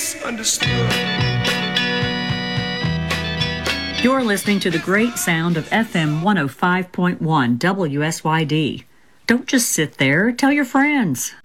misunderstood. You're listening to the great sound of FM 105.1 WSYD. Don't just sit there, tell your friends.